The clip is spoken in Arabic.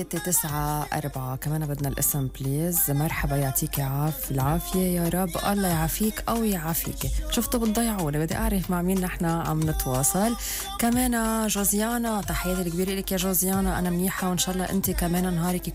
9-4 كمان بدنا الاسم بليز. مرحبا، يعطيك العافية يا رب، الله يعافيك أو يعافيك. شفتوا بتضيعوني، بدي أعرف مع مين نحن عم نتواصل. كمان جوزيانا، تحياتي الكبيرة لك يا جوزيانا، أنا منيحة وإن شاء الله أنت كمان نهارك